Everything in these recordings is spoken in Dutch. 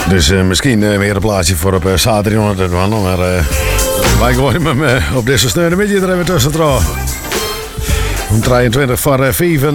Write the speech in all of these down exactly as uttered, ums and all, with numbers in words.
Dus uh, misschien uh, weer een plaatsje voor op uh, zaterdag onder het wandelen. Maar uh, wij gooien hem uh, op deze sneude middag er even tussen trouw. Om drieëntwintig voor uh, vijf.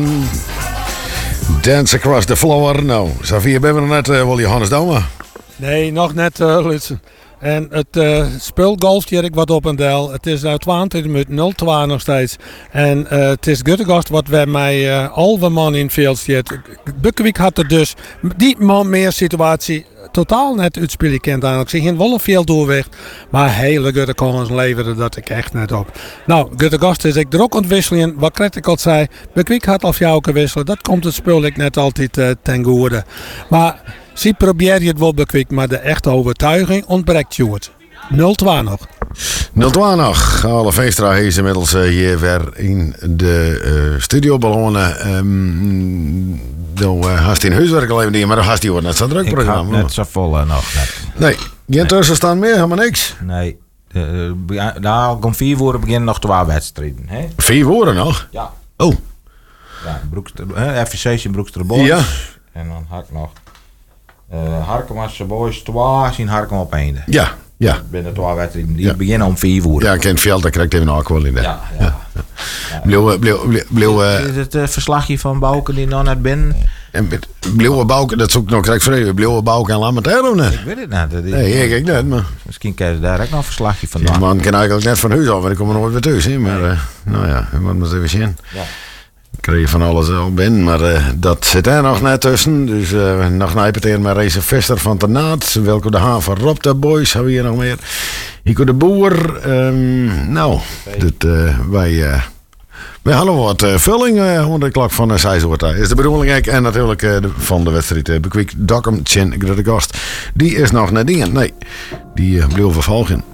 Dance Across the Floor. Nou, Xavier, ben je nog net uh, wel Johannes Doma? Nee, nog net, uh, Lutsen. En het uh, spul golft hier ik wat op en del. Het is nu twaalf minuten nul twee nog steeds. En uh, het is Guttegast wat wij mij uh, alve man in het veld zit. Bukkewijk had er dus die man meer situatie totaal net uitspelen kent aan. Ik zie geen wollen veel doorweg. Maar hele Gutte Collins leverde dat ik echt net op. Nou, Guttegast is ik er ook ontwisselen. Wat krijg ik al zei. Bukkewijk had al jou kunnen wisselen. Dat komt het spul ik net altijd uh, ten goede. Maar zie probeer je het wel Bukkewijk, maar de echte overtuiging ontbreekt je het. nul twee nog. nul twee nog. Alle Veenstra is inmiddels uh, hier weer in de uh, studio ballonnen. Um, nou, uh, hast in huiswerk al even die, maar dan hast die wordt net zo druk ik programma. Net zo vol uh, nog net. Nee, geen tussenstand meer, helemaal niks. Nee. Uh, nou, om vier woorden beginnen nog twee wedstrijden. Hè? Vier woorden nog? Ja. Oh. Ja, Broekster, uh, F C C in Broekster Boys. Ja. En dan had ik nog uh, Harkema's Boys twee, zien Harkem op één. Ja, ja. Binnen twee wedstrijden. Die Ja. beginnen om vier woorden. Ja, ik ken het veld, daar krijg ik even een wel in. Ja, ja. ja. ja. Bleeuwe, bleeuwe, bleeuwe, Is het uh, verslagje van Bouken die nog net binnen? en met Bleeuwe Bouken, dat zoek ik nog krijg vrede. Bleeuwe Bouken en Lammertijl of net? Ik weet het niet. Dat is, Nee, ik net, maar Misschien kan je daar ook nog een verslagje van die doen. man kan eigenlijk net van huis af en ik kom er nooit weer thuis. Hè? Maar uh, nou ja, we moeten maar eens even zien. Ja. Ik kreeg van alles al binnen, maar uh, dat zit er nog net tussen. Dus uh, nog nijpeteren met Race Vester van Ternaat. Welke de Haan van Rob de Boys hebben we hier nog meer. Hico de Boer. Um, nou, dit, uh, wij, uh, wij hadden wat uh, vulling uh, onder de klok van uh, Seizoort. Is de bedoeling eigenlijk. En natuurlijk uh, de, van de wedstrijd uh, Bekwik Dokkum Chin Guttegast. Die is nog net dingen. Nee, die uh, bleef vervolgen.